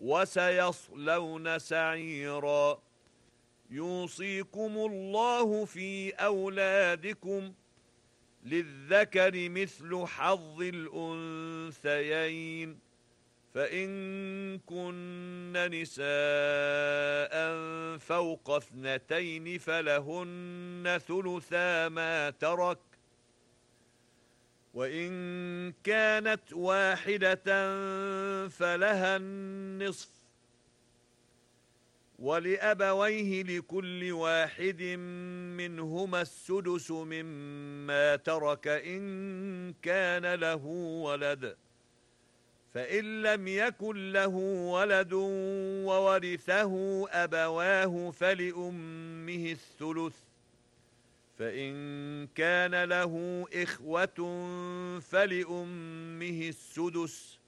وسيصلون سعيرا. يوصيكم الله في أولادكم للذكر مثل حظ الأنثيين، فإن كن نساء فوق 2 فلهن ثلثا ما ترك، وإن كانت واحدة فلها النصف، ولأبويه لكل واحد منهما السدس مما ترك إن كان له ولد، فإن لم يكن له ولد وورثه أبواه فلأمه الثلث، فإن كان له إخوة فلأمه السدس،